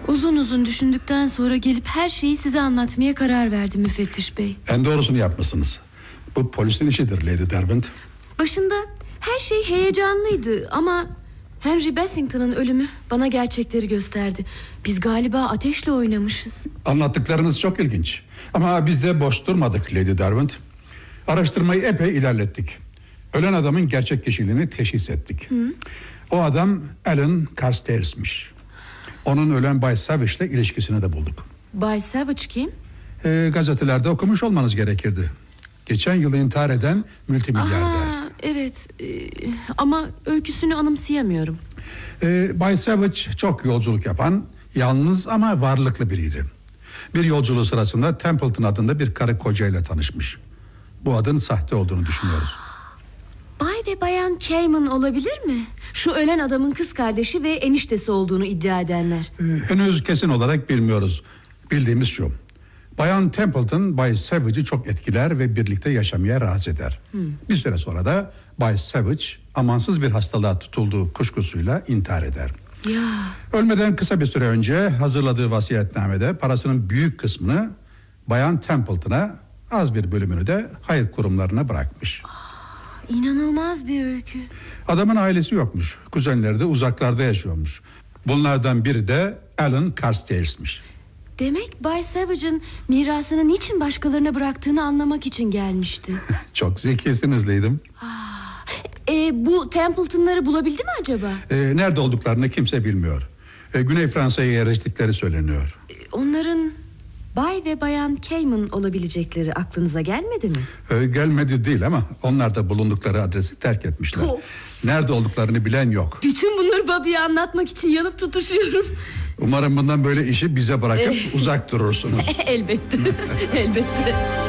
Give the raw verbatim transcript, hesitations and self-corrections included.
Uzun uzun düşündükten sonra gelip her şeyi size anlatmaya karar verdim müfettiş bey. En doğrusunu yapmışsınız. Bu polisin işidir Lady Derwent. Başında her şey heyecanlıydı ama Henry Bassington'ın ölümü bana gerçekleri gösterdi. Biz galiba ateşle oynamışız. Anlattıklarınız çok ilginç. Ama biz de boş durmadık Lady Derwent. Araştırmayı epey ilerlettik. Ölen adamın gerçek kişiliğini teşhis ettik. Hı? O adam Alan Carstairs'miş. Onun ölen Bay Savage ile ilişkisini de bulduk. Bay Savage kim? Ee, gazetelerde okumuş olmanız gerekirdi. Geçen yıl intihar eden multimilyarder. Aa, evet ee, ama öyküsünü anımsayamıyorum. Ee, Bay Savage çok yolculuk yapan, yalnız ama varlıklı biriydi. Bir yolculuğu sırasında Templeton adında bir karı kocayla tanışmış. Bu adın sahte olduğunu düşünüyoruz. Bay ve bayan Cayman olabilir mi? Şu ölen adamın kız kardeşi ve eniştesi olduğunu iddia edenler. Ee, henüz kesin olarak bilmiyoruz. Bildiğimiz şu: Bayan Templeton Bay Savage'i çok etkiler ve birlikte yaşamaya razı eder. Hmm. Bir süre sonra da Bay Savage amansız bir hastalığa tutulduğu kuşkusuyla intihar eder. Ya. Ölmeden kısa bir süre önce hazırladığı vasiyetnamede parasının büyük kısmını Bayan Templeton'a, az bir bölümünü de hayır kurumlarına bırakmış. Aa, İnanılmaz bir öykü. Adamın ailesi yokmuş. Kuzenleri de uzaklarda yaşıyormuş. Bunlardan biri de Alan Carstairs'miş. Demek Bay Savage'ın mirasını niçin başkalarına bıraktığını anlamak için gelmişti. Çok zekisiniz Leydim. E, bu Templeton'ları bulabildi mi acaba? E, nerede olduklarını kimse bilmiyor. E, Güney Fransa'ya yerleştikleri söyleniyor. E, onların Bay ve Bayan Cayman olabilecekleri aklınıza gelmedi mi? E, gelmedi değil ama onlar da bulundukları adresi terk etmişler. Oh. Nerede olduklarını bilen yok. Bütün bunları Bobby'ye anlatmak için yanıp tutuşuyorum. Umarım bundan böyle işi bize bırakıp uzak durursunuz. Elbette. Elbette.